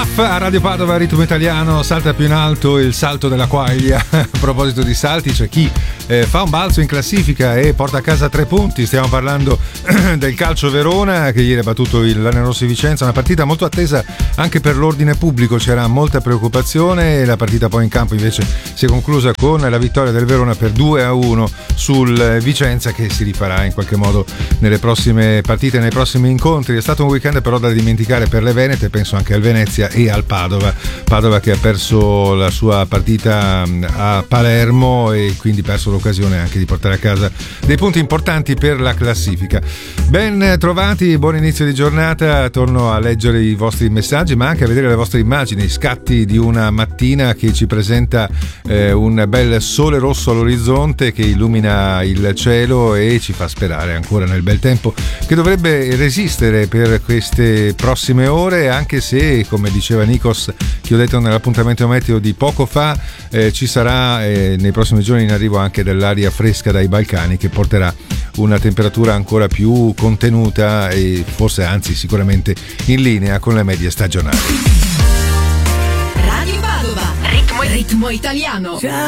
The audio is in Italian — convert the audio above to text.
Off a Radio Padova, ritmo italiano, salta più in alto il salto della quaglia. A proposito di salti, c'è chi fa un balzo in classifica e porta a casa 3 punti. Stiamo parlando del Calcio Verona, che ieri ha battuto il Lanerossi Vicenza, una partita molto attesa anche per l'ordine pubblico, c'era molta preoccupazione. La partita poi in campo invece si è conclusa con la vittoria del Verona per 2-1 sul Vicenza, che si rifarà in qualche modo nelle prossime partite, nei prossimi incontri. È stato un weekend però da dimenticare per le venete, penso anche al Venezia e al Padova che ha perso la sua partita a Palermo e quindi perso l'occasione anche di portare a casa dei punti importanti per la classifica. Ben trovati, buon inizio di giornata. Torno a leggere i vostri messaggi ma anche a vedere le vostre immagini, scatti di una mattina che ci presenta un bel sole rosso all'orizzonte che illumina il cielo e ci fa sperare ancora nel bel tempo che dovrebbe resistere per queste prossime ore, anche se, come diceva Nikos, che ho detto nell'appuntamento meteo di poco fa, ci sarà nei prossimi giorni in arrivo anche dell'aria fresca dai Balcani che porterà una temperatura ancora più contenuta e forse anzi sicuramente in linea con le medie stagionali. Radio Padova, ritmo italiano.